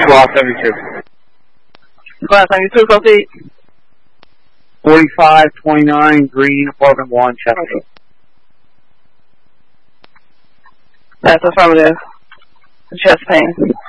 Squad 72. Squad 72, proceed. 4529 Green, apartment 1, Chesapeake. That's affirmative. Chest pain.